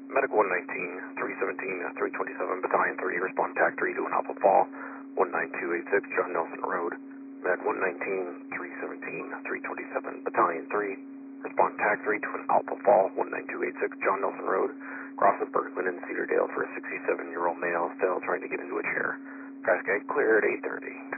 Medic 119, 317, 327, Battalion 3, respond TAC 3 to an Alpha Fall, 19286, John Nelson Road. Med 119, 317, 327, Battalion 3, respond TAC 3 to an Alpha Fall, 19286, John Nelson Road. Crosses Berkman and Cedardale for a 67-year-old male still trying to get into a chair. Crash gate clear at 8:30.